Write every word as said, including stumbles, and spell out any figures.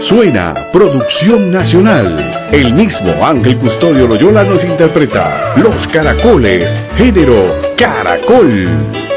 Suena Producción Nacional. El mismo Ángel Custodio Loyola nos interpreta Los Caracoles, género caracol.